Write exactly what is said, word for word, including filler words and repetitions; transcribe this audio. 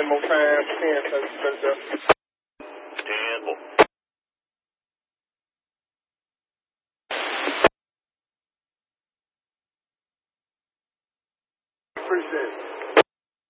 ten more times. ten, let's, let's go. ten more. Appreciate it.